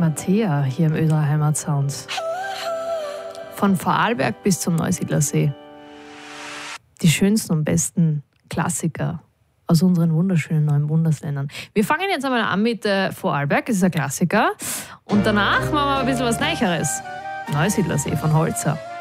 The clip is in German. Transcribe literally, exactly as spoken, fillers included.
Mattea hier im Ö drei Heimatsound. Von Vorarlberg bis zum Neusiedlersee. Die schönsten und besten Klassiker aus unseren wunderschönen neuen Bundesländern. Wir fangen jetzt einmal an mit äh, Vorarlberg, das ist ein Klassiker. Und danach machen wir ein bisschen was Neueres. Neusiedlersee von Holzer.